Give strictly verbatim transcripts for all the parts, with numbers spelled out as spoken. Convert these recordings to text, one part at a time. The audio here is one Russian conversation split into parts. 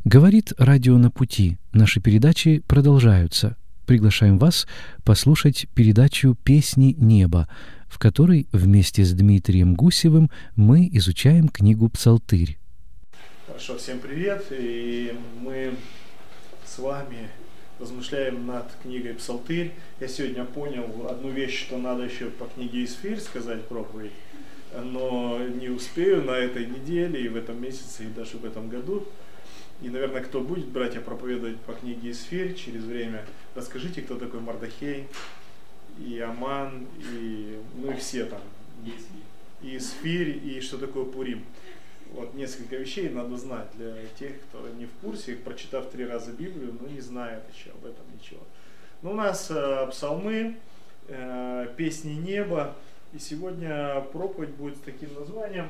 Говорит радио «На пути». Наши передачи продолжаются. Приглашаем вас послушать передачу «Песни неба», в которой вместе с Дмитрием Гусевым мы изучаем книгу «Псалтырь». Хорошо, всем привет. И мы с вами размышляем над книгой «Псалтырь». Я сегодня понял одну вещь, что надо еще по книге «Исфирь» сказать проповедь, но не успею на этой неделе и в этом месяце, и даже в этом году. И, наверное, кто будет, братья, проповедовать по книге «Исфирь» через время, расскажите, кто такой Мардахей, и Аман, и ну и все там, и Исфирь, и что такое Пурим. Вот несколько вещей надо знать для тех, кто не в курсе, прочитав три раза Библию, но не знает еще об этом ничего. Но у нас э, псалмы, э, песни неба, и сегодня проповедь будет с таким названием,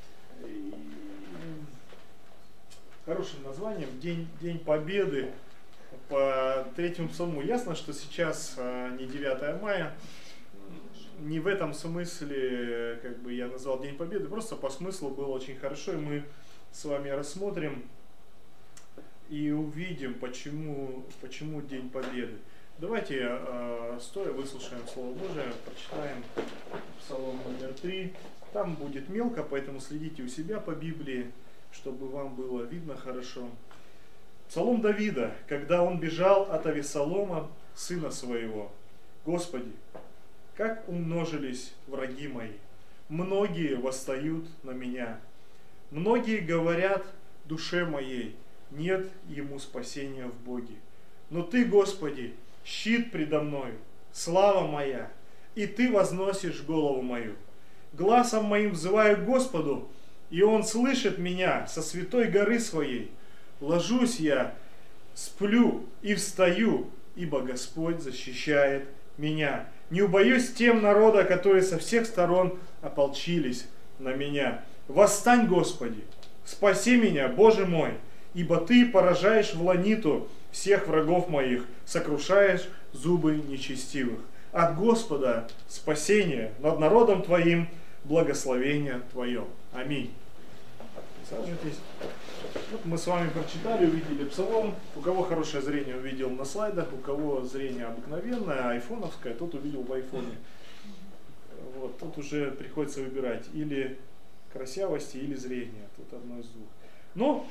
хорошим названием, День, День Победы по третьему псалму. Ясно, что сейчас э, не девятое мая, не в этом смысле, как бы я назвал День Победы, просто по смыслу было очень хорошо, и мы с вами рассмотрим и увидим, почему, почему День Победы. Давайте э, стоя выслушаем Слово Божие, прочитаем Псалом номер три. Там будет мелко, поэтому следите у себя по Библии, чтобы вам было видно хорошо. Псалом Давида, когда он бежал от Авессалома, сына своего. Господи, как умножились враги мои, многие восстают на меня. Многие говорят душе моей, нет ему спасения в Боге. Но Ты, Господи, щит предо мною, слава моя, и Ты возносишь голову мою. Гласом моим взываю к Господу, и Он слышит меня со святой горы своей. Ложусь я, сплю и встаю, ибо Господь защищает меня. Не убоюсь тем народа, которые со всех сторон ополчились на меня. Восстань, Господи, спаси меня, Боже мой, ибо Ты поражаешь в ланиту всех врагов моих, сокрушаешь зубы нечестивых. От Господа спасение, над народом Твоим благословение Твое. Аминь. Сажитесь. Вот мы с вами прочитали, увидели псалом. У кого хорошее зрение, увидел на слайдах, у кого зрение обыкновенное, айфоновское, тот увидел в айфоне. Вот, тут уже приходится выбирать или красивости, или зрение. Тут одно из двух. Но,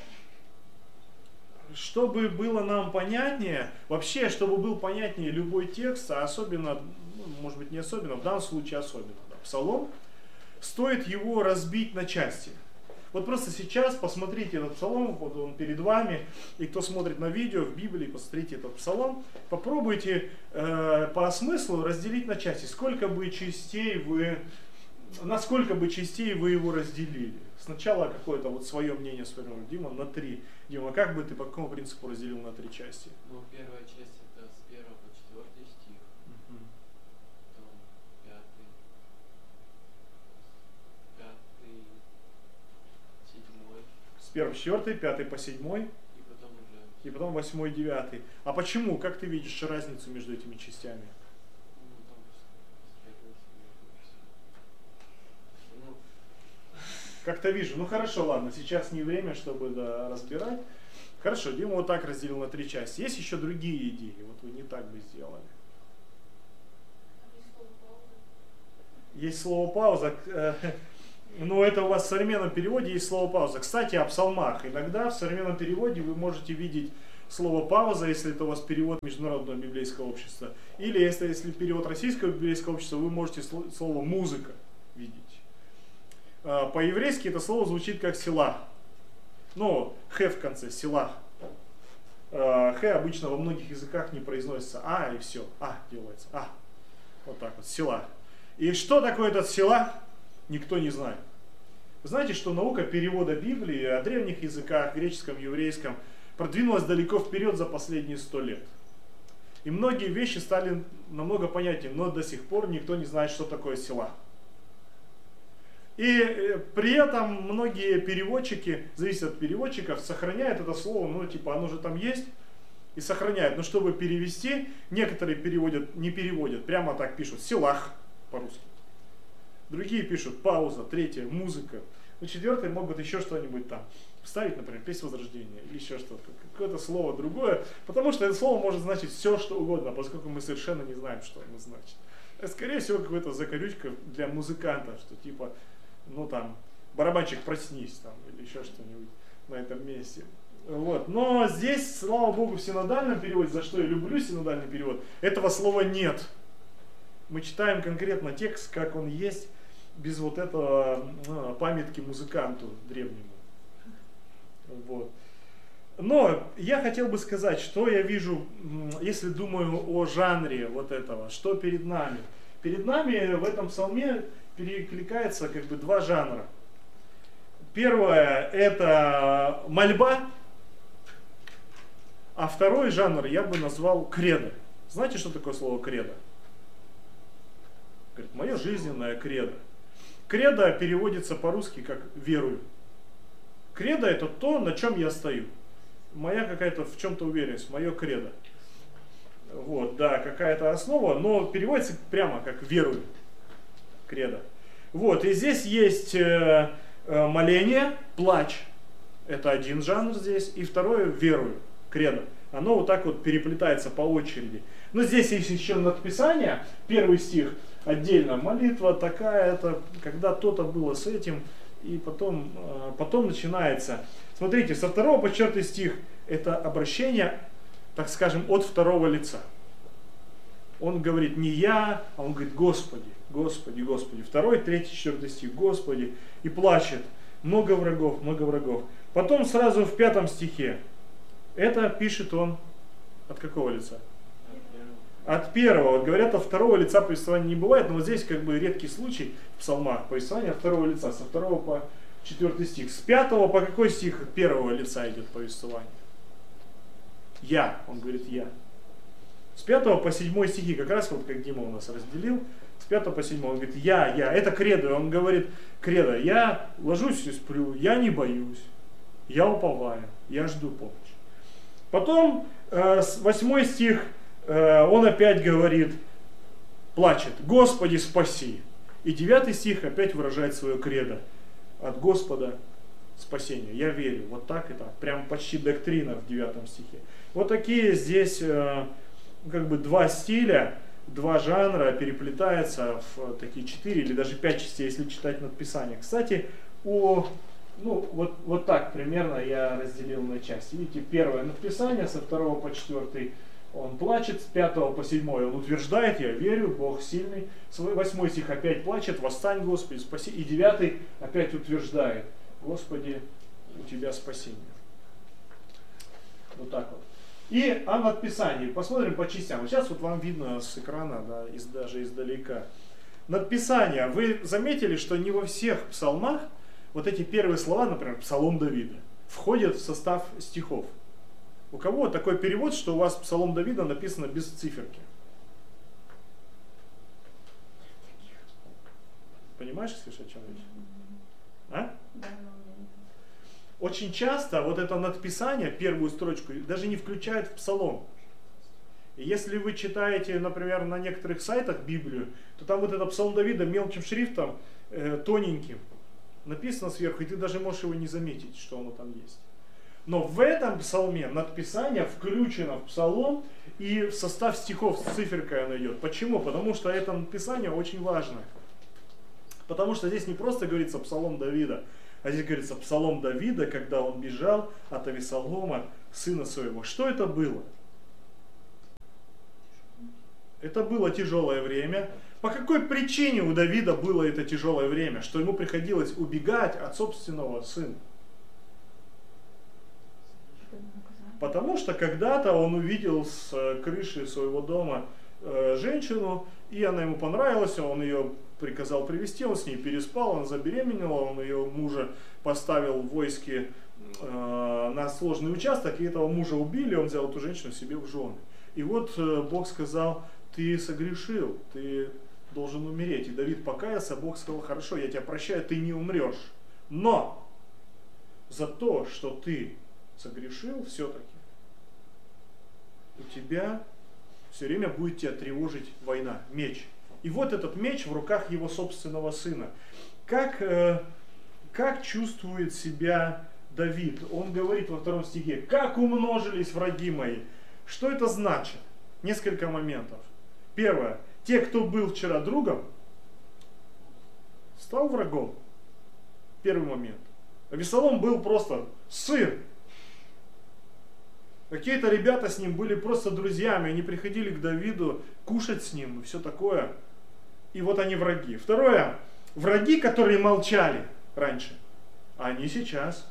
чтобы было нам понятнее, вообще, чтобы был понятнее любой текст, а особенно, ну, может быть не особенно, в данном случае особенно, да, псалом, стоит его разбить на части. Вот просто сейчас посмотрите этот псалом, вот он перед вами, и кто смотрит на видео, в Библии, посмотрите этот псалом, попробуйте э, по смыслу разделить на части, сколько бы частей вы, на сколько бы частей вы его разделили. Сначала какое-то вот свое мнение сформируем. Дима, на три. Дима, как бы ты по какому принципу разделил на три части? Ну, первая часть это с первого по четвертый стих. Угу. Потом пятый, пятый, седьмой. С первого по четвертый, пятый по седьмой. И потом уже. И потом восьмой, девятый. А почему? Как ты видишь разницу между этими частями? Как-то вижу. Ну хорошо, ладно, сейчас не время, чтобы да, разбирать. Хорошо, Дима вот так разделил на три части. Есть еще другие идеи? Вот вы не так бы сделали. Есть слово пауза. Но это у вас в современном переводе есть слово пауза. Кстати, о псалмах. Иногда в современном переводе вы можете видеть слово пауза, если это у вас перевод Международного библейского общества. Или если, если перевод Российского библейского общества, вы можете слово музыка видеть. По-еврейски это слово звучит как села. Ну, хэ в конце, села. Хэ обычно во многих языках не произносится а и все. А делается. А. Вот так вот, села. И что такое этот села, никто не знает. Вы знаете, что наука перевода Библии о древних языках, греческом, еврейском, продвинулась далеко вперед за последние сто лет. И многие вещи стали намного понятнее, но до сих пор никто не знает, что такое села. И при этом многие переводчики, зависит от переводчиков, сохраняют это слово, ну типа оно же там есть, и сохраняют. Но чтобы перевести, некоторые переводят, не переводят, прямо так пишут «селах» по-русски. Другие пишут «пауза», третье «музыка». Ну четвертые могут еще что-нибудь там вставить, например, песнь возрождения или еще что-то, какое-то слово другое, потому что это слово может значить все, что угодно, поскольку мы совершенно не знаем, что оно значит. Это, скорее всего, какая-то закорючка для музыканта, что типа, ну там, барабанщик, проснись, там, или еще что-нибудь на этом месте. Вот. Но здесь, слава Богу, в синодальном переводе, за что я люблю синодальный перевод, этого слова нет. Мы читаем конкретно текст, как он есть, без вот этого ну, памятки музыканту древнему. Вот. Но я хотел бы сказать, что я вижу, если думаю о жанре вот этого, что перед нами. Перед нами в этом псалме перекликается как бы два жанра. Первое это мольба, а второй жанр я бы назвал кредо. Знаете, что такое слово кредо? Говорит, мое жизненное кредо. Кредо переводится по-русски как верую. Кредо это то, на чем я стою. Моя какая-то в чем-то уверенность, мое кредо. Вот, да, какая-то основа, но переводится прямо как верую. Кредо. Вот, и здесь есть э, э, моление, плач. Это один жанр здесь. И второе верую, кредо. Оно вот так вот переплетается по очереди. Но здесь есть еще надписание, первый стих отдельно. Молитва такая, это когда то-то было с этим. И потом, э, потом начинается. Смотрите, со второго по четвертый стих это обращение, так скажем, от второго лица. Он говорит не я, а он говорит Господи, Господи, Господи. Второй, третий, четвертый стих, Господи. И плачет. Много врагов, много врагов. Потом сразу в пятом стихе. Это пишет он от какого лица? От первого. Вот говорят, от второго лица повествования не бывает, но вот здесь как бы редкий случай в псалмах повествования от второго лица, со второго по четвертый стих. С пятого по какой стих от первого лица идет повествование? Я. Он говорит я. С пятого по седьмой стихи, как раз вот как Дима у нас разделил, с пятого по седьмой он говорит я, я. Это кредо. Он говорит кредо. Я ложусь и сплю, я не боюсь, я уповаю, я жду помощи. Потом э, восьмой стих, э, он опять говорит, плачет, Господи спаси. И девятый стих опять выражает свое кредо. От Господа спасение. Я верю. Вот так и так. Прям почти доктрина в девятом стихе. Вот такие здесь э, как бы два стиля, два жанра переплетаются в такие четыре или даже пять частей, если читать надписание. Кстати, о, ну, вот, вот так примерно я разделил на части. Видите, первое надписание со второго по четвертый он плачет, с пятого по седьмой он утверждает, я верю, Бог сильный. Восьмой стих опять плачет, восстань, Господи, спаси. И девятый опять утверждает, Господи, у Тебя спасение. Вот так вот. И о надписании. Посмотрим по частям. Вот сейчас вот вам видно с экрана, да, из, даже издалека. Надписание. Вы заметили, что не во всех псалмах вот эти первые слова, например, Псалом Давида, входят в состав стихов. У кого такой перевод, что у вас Псалом Давида написано без циферки? Понимаешь, Ксюша, о чем речь? А? Очень часто вот это надписание, первую строчку, даже не включают в псалом. И если вы читаете, например, на некоторых сайтах Библию, то там вот это Псалом Давида мелким шрифтом, э, тоненьким, написано сверху, и ты даже можешь его не заметить, что оно там есть. Но в этом псалме надписание включено в псалом, и в состав стихов с циферкой оно идет. Почему? Потому что это надписание очень важное. Потому что здесь не просто говорится Псалом Давида, а здесь говорится Псалом Давида, когда он бежал от Авессалома, сына своего. Что это было? Это было тяжелое время. По какой причине у Давида было это тяжелое время? Что ему приходилось убегать от собственного сына? Потому что когда-то он увидел с крыши своего дома э, женщину, и она ему понравилась, он ее приказал привести, он с ней переспал, она забеременела, он ее мужа поставил в войске э, на сложный участок, и этого мужа убили, он взял эту женщину себе в жены. И вот э, Бог сказал, ты согрешил, ты должен умереть. И Давид покаялся, Бог сказал, хорошо, я тебя прощаю, ты не умрешь. Но за то, что ты согрешил, все-таки у тебя все время будет тебя тревожить война, меч. И вот этот меч в руках его собственного сына. Как, э, как чувствует себя Давид, он говорит во втором стихе, как умножились враги мои. Что это значит? Несколько моментов. Первое. Те, кто был вчера другом, стал врагом. Первый момент. Авесолом был просто сын. Какие-то ребята с ним были просто друзьями. Они приходили к Давиду кушать с ним и все такое. И вот они враги. Второе. Враги, которые молчали раньше, они сейчас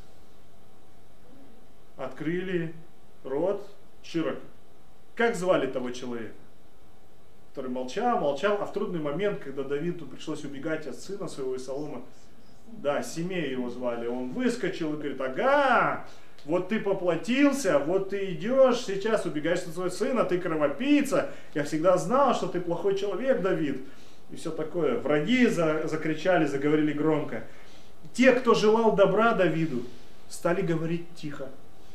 открыли рот широко. Как звали того человека? Который молчал, молчал, а в трудный момент, когда Давиду пришлось убегать от сына своего Авесолома, да, Семей его звали, он выскочил и говорит, ага, вот ты поплатился, вот ты идешь, сейчас убегаешь от своего сына, ты кровопийца, я всегда знал, что ты плохой человек, Давид. И все такое. Враги за, закричали, заговорили громко. Те, кто желал добра Давиду, стали говорить тихо.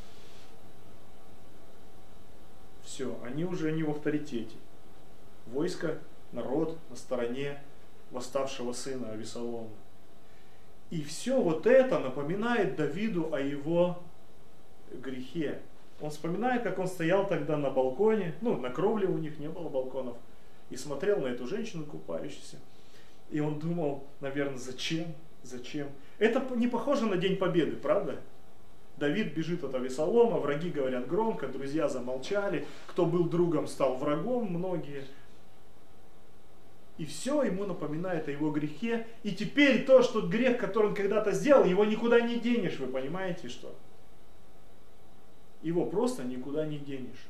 Все, они уже не в авторитете. Войско, народ на стороне восставшего сына Авесолома. И все вот это напоминает Давиду о его грехе. Он вспоминает, как он стоял тогда на балконе, ну, на кровле у них не было балконов, и смотрел на эту женщину купающуюся. И он думал, наверное, зачем, зачем. Это не похоже на День Победы, правда? Давид бежит от Авесолома, враги говорят громко, друзья замолчали, кто был другом, стал врагом, многие. И все ему напоминает о его грехе. И теперь то, что грех, который он когда-то сделал, его никуда не денешь, вы понимаете что? Его просто никуда не денешь.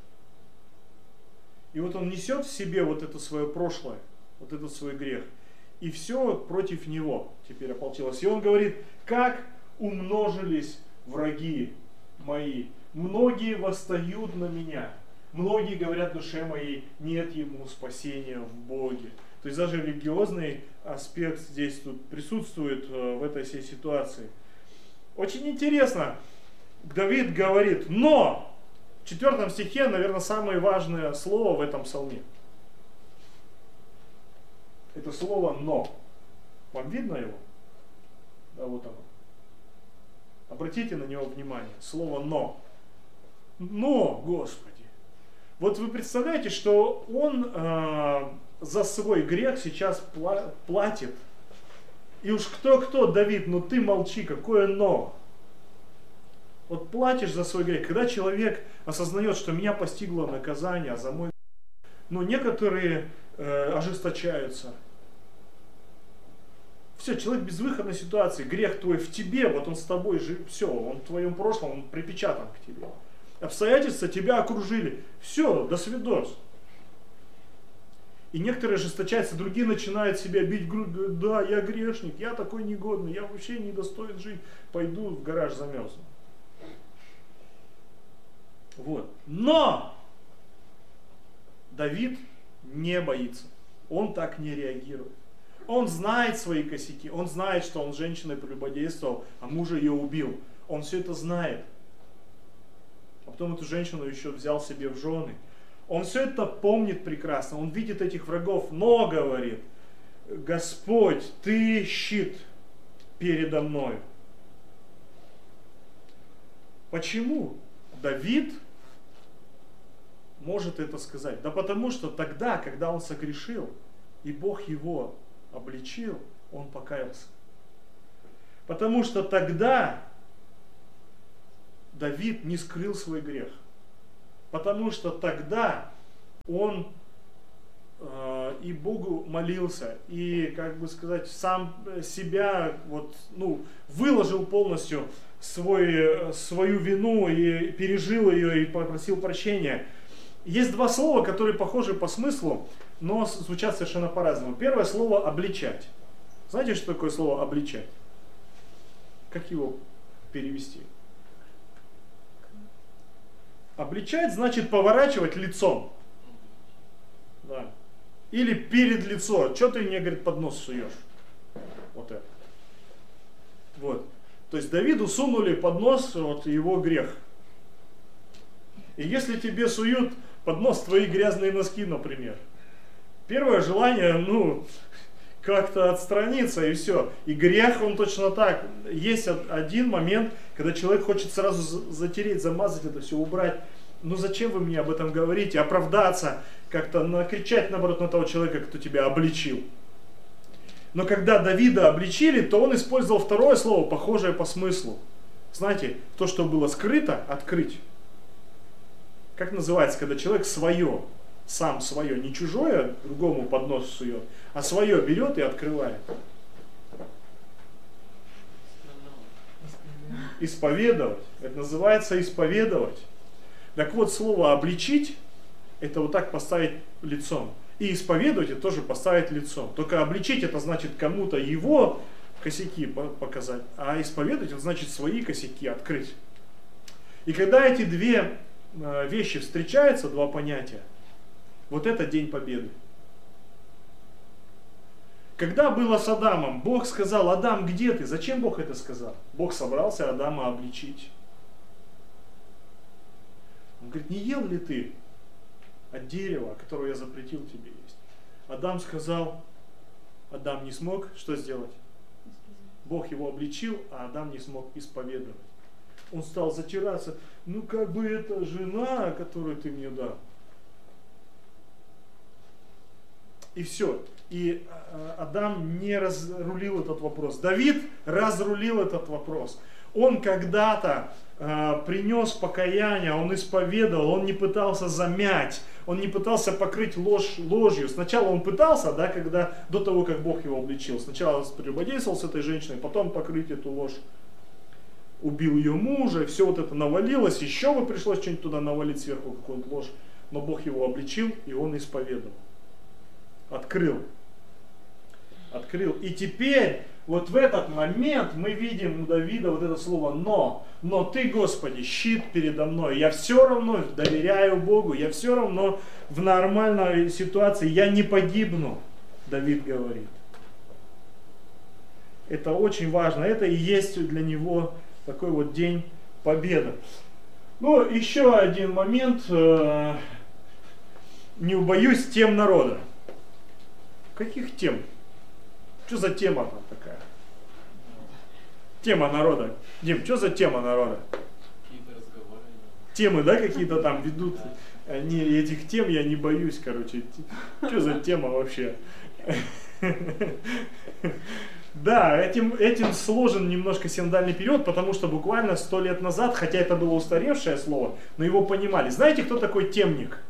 И вот он несет в себе вот это свое прошлое, вот этот свой грех. И все против него теперь ополчилось. И он говорит, как умножились враги мои. Многие восстают на меня. Многие говорят в душе моей, нет ему спасения в Боге. То есть даже религиозный аспект здесь тут присутствует в этой всей ситуации. Очень интересно, Давид говорит, но! В четвертом стихе, наверное, самое важное слово в этом псалме. Это слово «но». Вам видно его? Да, вот оно. Обратите на него внимание. Слово «но». Но, Господи. Вот вы представляете, что он э, за свой грех сейчас пла- платит. И уж кто-кто, Давид, ну ты молчи, какое «но». Вот платишь за свой грех. Когда человек осознает, что меня постигло наказание, а за мой... Ну, некоторые э, ожесточаются. Все, человек в безвыходной ситуации, грех твой в тебе, вот он с тобой жив, все, он в твоем прошлом, он припечатан к тебе. Обстоятельства тебя окружили. Все, до свидос. И некоторые ожесточаются, другие начинают себя бить в грудь, говорят, да, я грешник, я такой негодный, я вообще не достоин жить, пойду в гараж замерзну. Вот. Но Давид не боится. Он так не реагирует. Он знает свои косяки. Он знает, что он с женщиной прелюбодействовал, а мужа ее убил. Он все это знает. А потом эту женщину еще взял себе в жены. Он все это помнит прекрасно. Он видит этих врагов, но говорит, Господь, ты щит передо мною. Почему Давид может это сказать? Да потому что тогда, когда он согрешил, и Бог его обличил, он покаялся. Потому что тогда Давид не скрыл свой грех. Потому что тогда он э, и Богу молился, и, как бы сказать, сам себя вот, ну, выложил полностью свой, свою вину и пережил ее и попросил прощения. Есть два слова, которые похожи по смыслу, но звучат совершенно по-разному. Первое слово «обличать». Знаете, что такое слово «обличать»? Как его перевести? Обличать значит поворачивать лицом. Да. Или перед лицо. Что ты мне, говорит, под нос суешь? Вот это. Вот. То есть Давиду сунули под нос вот его грех. И если тебе суют под нос твои грязные носки, например, первое желание, ну, как-то отстраниться и все. И грех, он точно так. Есть один момент, когда человек хочет сразу затереть, замазать это все, убрать. Ну зачем вы мне об этом говорите? Оправдаться, как-то накричать, наоборот, на того человека, кто тебя обличил. Но когда Давида обличили, то он использовал второе слово, похожее по смыслу. Знаете, то, что было скрыто, открыть. Как называется, когда человек свое, сам свое, не чужое другому под нос сует, а свое берет и открывает. Исповедовать. Это называется исповедовать. Так вот, слово обличить, это вот так поставить лицом. И исповедовать это тоже поставить лицом. Только обличить это значит кому-то его косяки показать, а исповедовать это значит свои косяки открыть. И когда эти две вещи встречаются, два понятия, вот это день победы. Когда было с Адамом, Бог сказал: Адам, где ты? Зачем Бог это сказал? Бог собрался Адама обличить. Он говорит: не ел ли ты от дерева, которое я запретил тебе есть? Адам сказал, Адам не смог что сделать? Бог его обличил, а Адам не смог исповедовать. Он стал затираться: ну как бы это жена, которую ты мне дал. И все. И Адам не разрулил этот вопрос. Давид разрулил этот вопрос. Он когда-то э, принес покаяние, он исповедовал, он не пытался замять, он не пытался покрыть ложь ложью. Сначала он пытался, да, когда, до того, как Бог его обличил. Сначала прелюбодействовал с этой женщиной, потом покрыть эту ложь. Убил ее мужа, все вот это навалилось, еще бы пришлось что-нибудь туда навалить сверху, какую-нибудь ложь. Но Бог его обличил, и он исповедовал. Открыл. Открыл. И теперь, вот в этот момент мы видим у Давида вот это слово «но». Но ты, Господи, щит передо мной. Я все равно доверяю Богу. Я все равно в нормальной ситуации. Я не погибну, Давид говорит. Это очень важно. Это и есть для него такой вот день победы. Ну, еще один момент. Не убоюсь тем народа. Каких тем? Что за тема там такая? Тема народа. Дим, что за тема народа? Какие-то разговоры. Темы, да, какие-то там ведут? Они, этих тем я не боюсь, короче. Что за тема вообще? Да, этим, этим сложен немножко синодальный период, потому что буквально сто лет назад, хотя это было устаревшее слово, но его понимали. Знаете, кто такой темник?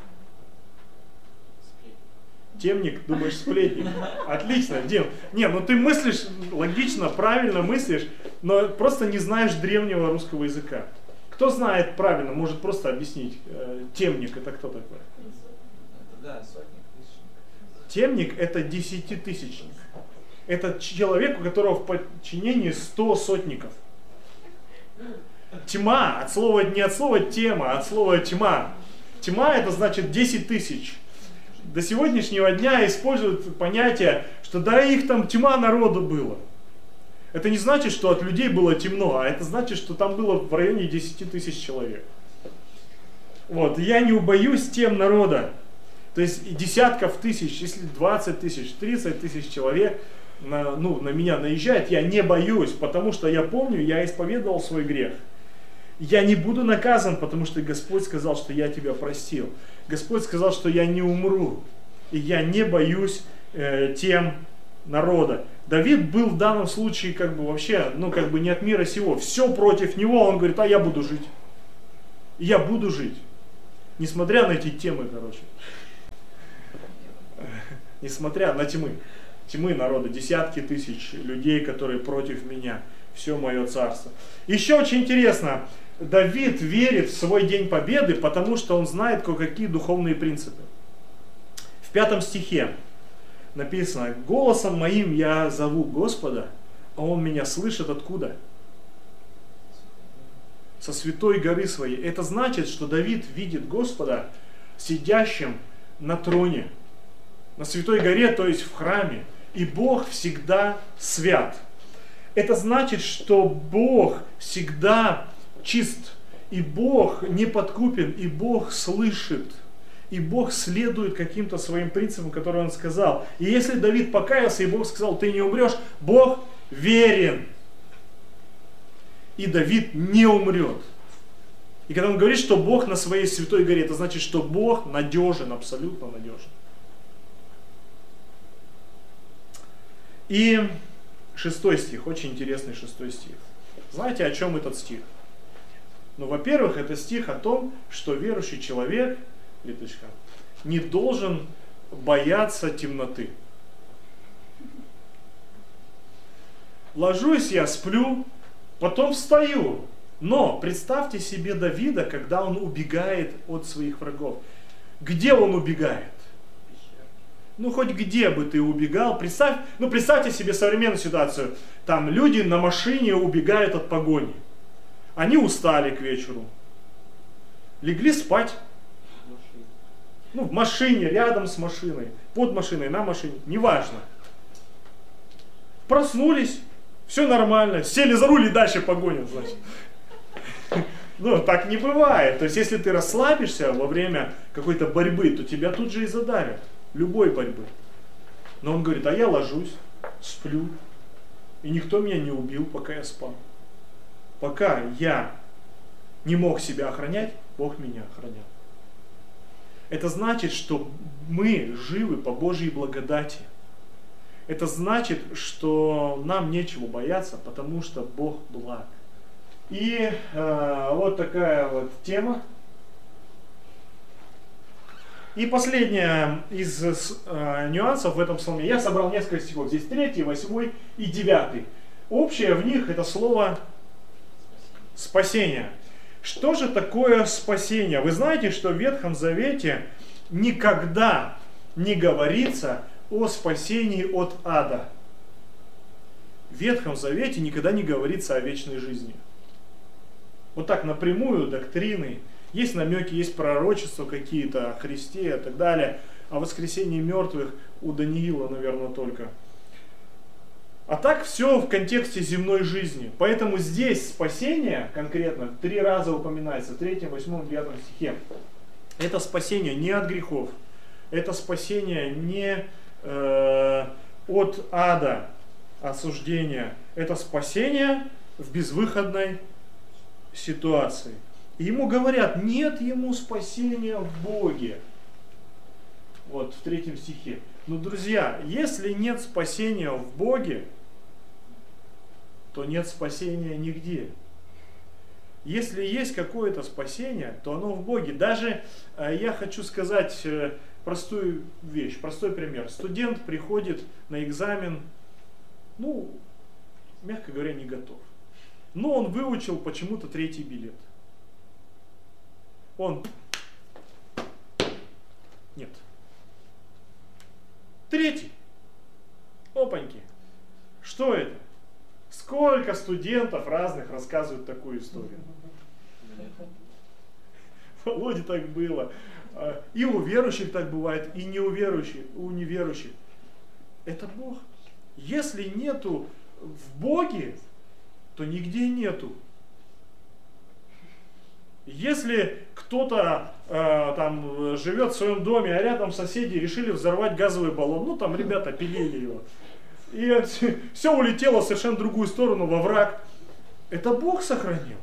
Темник, думаешь, сплетник. Отлично, Дим. Не, ну ты мыслишь логично, правильно мыслишь, но просто не знаешь древнего русского языка. Кто знает правильно, может просто объяснить. Темник это кто такой? Да, сотник, тысячник. Темник это десятитысячник. Это человек, у которого в подчинении сто сотников. Тьма, от слова, не от слова тема, а от слова тьма. Тьма это значит десять тысяч. До сегодняшнего дня используют понятие, что да, их там тьма народу было. Это не значит, что от людей было темно, а это значит, что там было в районе десяти тысяч человек. Вот, я не убоюсь тем народа. То есть десятков тысяч, если двадцать тысяч, тридцать тысяч человек на, ну, на меня наезжает, я не боюсь, потому что я помню, я исповедовал свой грех. Я не буду наказан, потому что Господь сказал, что я тебя простил. Господь сказал, что я не умру. И я не боюсь э, тем народа. Давид был в данном случае как бы вообще, ну как бы не от мира сего. Все против него, он говорит: а я буду жить. И я буду жить. Несмотря на эти темы, короче. Несмотря на тьмы. Тьмы народа, десятки тысяч людей, которые против меня. Все мое царство. Еще очень интересно. Давид верит в свой день победы, потому что он знает кое-какие духовные принципы. В пятом стихе написано: «Голосом моим я зову Господа, а Он меня слышит откуда? Со святой горы своей». Это значит, что Давид видит Господа сидящим на троне, на святой горе, то есть в храме. И Бог всегда свят. Это значит, что Бог всегда чист, и Бог неподкупен, и Бог слышит. и Бог следует каким-то своим принципам, которые Он сказал. И если Давид покаялся, и Бог сказал, ты не умрешь, Бог верен. И Давид не умрет. И когда он говорит, что Бог на своей святой горе, это значит, что Бог надежен, абсолютно надежен. И шестой стих, очень интересный шестой стих. Знаете, о чем этот стих? Ну, во-первых, это стих о том, что верующий человек, литочка, не должен бояться темноты. Ложусь я, сплю, потом встаю. Но представьте себе Давида, когда он убегает от своих врагов. Где он убегает? Ну, хоть где бы ты убегал. Представь, ну, представьте себе современную ситуацию. Там люди на машине убегают от погони. Они устали к вечеру. Легли спать. Ну, в машине, рядом с машиной. Под машиной, на машине. Неважно. Проснулись. Все нормально. Сели за руль и дальше погонят, значит. Ну, так не бывает. То есть, если ты расслабишься во время какой-то борьбы, то тебя тут же и задавят. Любой борьбы. Но он говорит, а я ложусь, сплю. И никто меня не убил, пока я спал. Пока я не мог себя охранять, Бог меня охранял. Это значит, что мы живы по Божьей благодати. Это значит, что нам нечего бояться, потому что Бог благ. И э, вот такая вот тема. И последняя из э, нюансов в этом псалме. Я собрал несколько стихов. Здесь третий, восьмой и девятый. Общее в них это слово спасение. Что же такое спасение? Вы знаете, что в Ветхом Завете никогда не говорится о спасении от ада. В Ветхом Завете никогда не говорится о вечной жизни. Вот так напрямую, доктрины. Есть намеки, есть пророчества какие-то о Христе и так далее. О воскресении мертвых у Даниила, наверное, только. А так все в контексте земной жизни. Поэтому здесь спасение конкретно три раза упоминается. В третьем, восьмом, девятом стихе. Это спасение не от грехов. Это спасение не э, от ада, осуждения. Это спасение в безвыходной ситуации. И ему говорят, нет ему спасения в Боге. Вот в третьем стихе. Но, друзья, если нет спасения в Боге, то нет спасения нигде. Если есть какое-то спасение, то оно в Боге. Даже э, я хочу сказать э, простую вещь, простой пример. Студент приходит на экзамен, ну, мягко говоря, не готов. Но он выучил почему-то третий билет. Он... Нет. Третий. Опаньки. Что это? Сколько студентов разных рассказывают такую историю? Володе так было. И у верующих так бывает, и не у верующих, у неверующих. Это Бог. Если нету в Боге, то нигде нету. Если кто-то э, там живет в своем доме, а рядом соседи решили взорвать газовый баллон, ну там ребята пилили его, и все улетело в совершенно другую сторону, во враг, это Бог сохранил.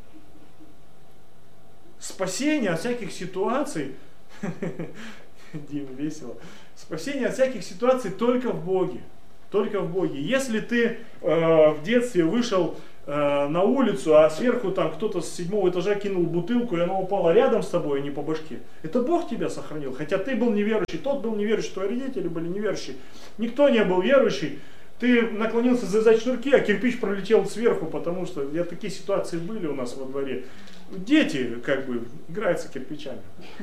Спасение от всяких ситуаций, Дим, весело, спасение от всяких ситуаций только в Боге. Только в Боге. Если ты э, в детстве вышел э, на улицу, а сверху там кто-то с седьмого этажа кинул бутылку, и она упала рядом с тобой, а не по башке, это Бог тебя сохранил. Хотя ты был неверующий, тот был неверующий, твои родители были неверующие. Никто не был верующий. Ты наклонился завязать шнурки, а кирпич пролетел сверху, потому что я, такие ситуации были у нас во дворе. Дети как бы играются кирпичами.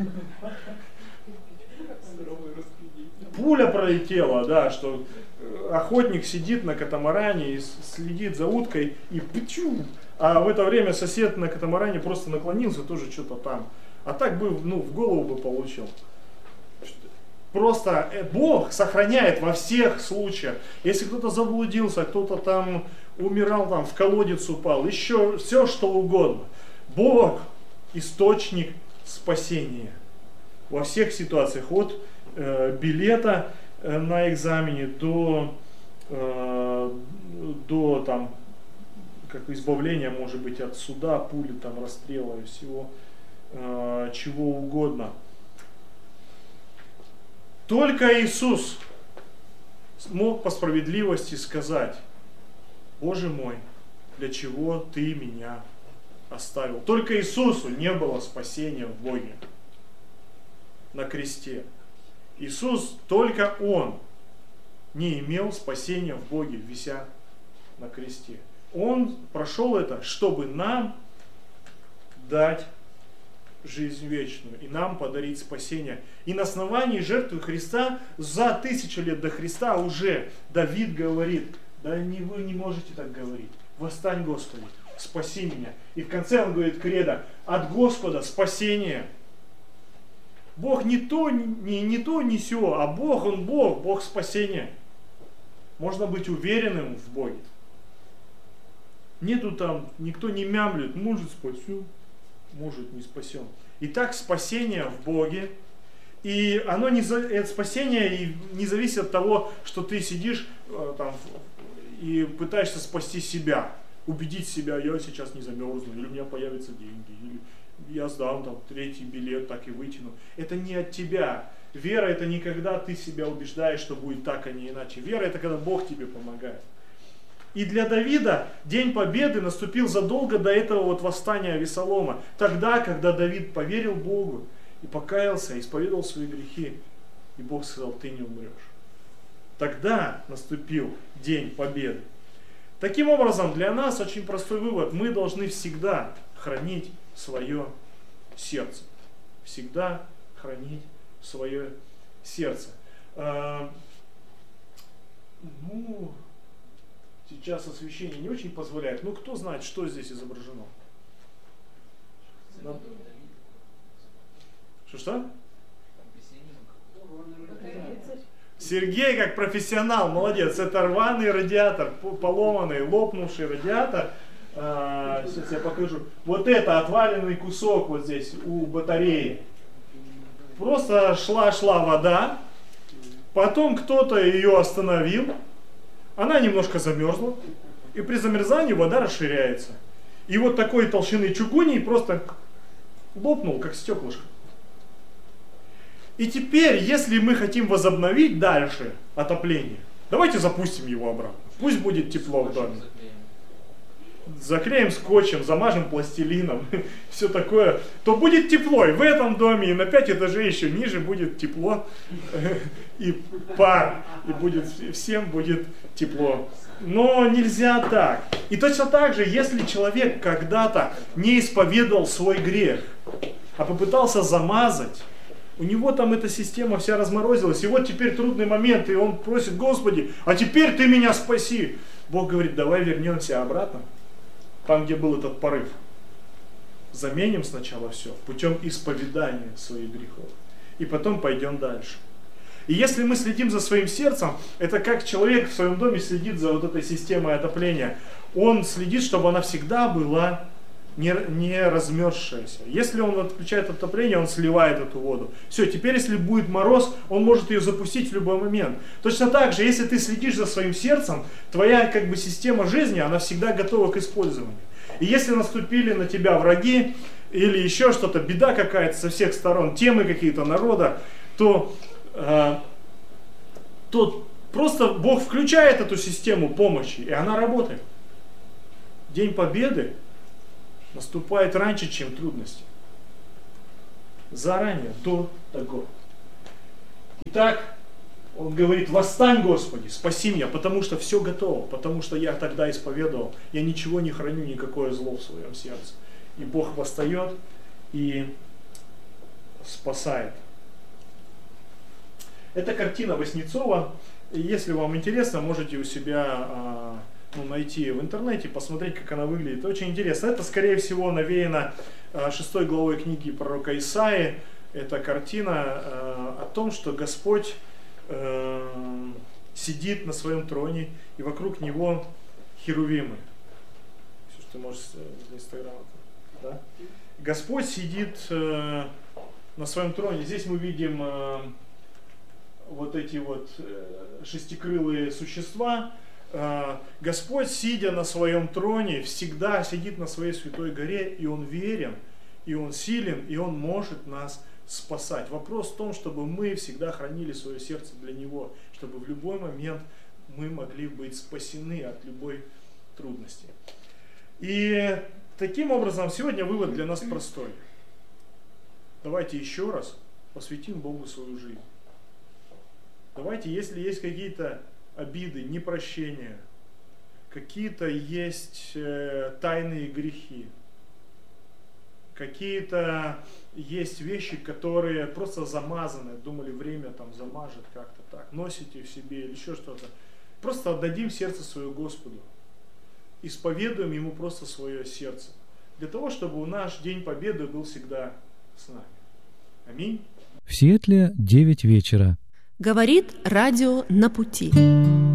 Пуля пролетела, да, что охотник сидит на катамаране и следит за уткой, и пчу, а в это время сосед на катамаране просто наклонился, тоже что-то там. А так бы, ну, в голову бы получил. Просто Бог сохраняет во всех случаях. Если кто-то заблудился, кто-то там умирал, там в колодец упал, еще все что угодно. Бог источник спасения. Во всех ситуациях, от э, билета э, на экзамене до, э, до там, как избавления, может быть, от суда, пули, там, расстрела и всего, э, чего угодно. Только Иисус смог по справедливости сказать: Боже мой, для чего ты меня оставил? Только Иисусу не было спасения в Боге на кресте. Иисус, только Он не имел спасения в Боге, вися на кресте. Он прошел это, чтобы нам дать жизнь вечную и нам подарить спасение. И на основании жертвы Христа за тысячу лет до Христа уже Давид говорит: да не вы не можете так говорить. Восстань, Господи, спаси меня. И в конце он говорит кредо: от Господа спасение. Бог не то, не, не то, не сё, а Бог, Он Бог, Бог спасения. Можно быть уверенным в Боге. Нету там, никто не мямлет: может спасен, может не спасен. Итак, спасение в Боге. И оно не, это спасение и не зависит от того, что ты сидишь там, и пытаешься спасти себя. Убедить себя: я сейчас не замерзну, или у меня появятся деньги, или я сдам там третий билет, так и вытяну. Это не от тебя. Вера — это не когда ты себя убеждаешь, что будет так, а не иначе. Вера — это когда Бог тебе помогает. И для Давида День Победы наступил задолго до этого вот восстания Авесолома. Тогда, когда Давид поверил Богу и покаялся, исповедовал свои грехи, и Бог сказал: ты не умрешь. Тогда наступил День Победы. Таким образом, для нас очень простой вывод: мы должны всегда хранить свое сердце. Всегда хранить свое сердце. А, ну, сейчас освещение не очень позволяет. Ну, кто знает, что здесь изображено? На... Что-что? Сергей, как профессионал, молодец. Это рваный радиатор, поломанный, лопнувший радиатор. А, сейчас я покажу. Вот это отваленный кусок вот здесь у батареи. Просто шла-шла вода. Потом кто-то ее остановил. Она немножко замерзла. И при замерзании вода расширяется. И вот такой толщины чугуний просто лопнул, как стеклышко. И теперь, если мы хотим возобновить дальше отопление, давайте запустим его обратно. Пусть будет тепло в доме. Заклеим скотчем, замажем пластилином, все такое, то будет тепло. И в этом доме, и на пять этажей еще ниже будет тепло и пар. И будет, всем будет тепло. Но нельзя так. И точно так же, если человек когда-то не исповедовал свой грех, а попытался замазать, у него там эта система вся разморозилась. И вот теперь трудный момент, и он просит: Господи, а теперь ты меня спаси. Бог говорит: давай вернемся обратно. Там, где был этот порыв. Заменим сначала все путем исповедания своих грехов. И потом пойдем дальше. И если мы следим за своим сердцем, это как человек в своем доме следит за вот этой системой отопления. Он следит, чтобы она всегда была не, не размерзшаяся. Если он отключает отопление, он сливает эту воду. Все, теперь если будет мороз, он может ее запустить в любой момент. Точно так же, если ты следишь за своим сердцем, твоя как бы система жизни, она всегда готова к использованию. И если наступили на тебя враги, или еще что-то, беда какая-то со всех сторон, темы какие-то народа, то, э, то просто Бог включает эту систему помощи, и она работает. День Победы наступает раньше, чем трудности. Заранее, до того. Итак, он говорит: восстань, Господи, спаси меня, потому что все готово, потому что я тогда исповедовал, я ничего не храню, никакое зло в своем сердце. И Бог восстает и спасает. Это картина Васнецова. Если вам интересно, можете у себя ну, найти в интернете, посмотреть, как она выглядит. Очень интересно. Это, скорее всего, навеяно шестой главой книги пророка Исаии. Это картина о том, что Господь сидит на своем троне, и вокруг него херувимы. Все, что ты можешь из Инстаграма. Да? Господь сидит на своем троне. Здесь мы видим э, вот эти вот э, шестикрылые существа. Э, Господь, сидя на своем троне, всегда сидит на своей святой горе, и Он верен, и Он силен, и Он может нас спасать. Вопрос в том, чтобы мы всегда хранили свое сердце для Него, чтобы в любой момент мы могли быть спасены от любой трудности. И таким образом, сегодня вывод для нас простой. Давайте еще раз посвятим Богу свою жизнь. Давайте, если есть какие-то обиды, непрощения, какие-то есть э, тайные грехи, какие-то есть вещи, которые просто замазаны, думали, время там замажет как-то так, носите в себе или еще что-то. Просто отдадим сердце свое Господу, исповедуем Ему просто свое сердце, для того, чтобы наш День Победы был всегда с нами. Аминь. В Сиэтле девять вечера. Говорит радио «На пути».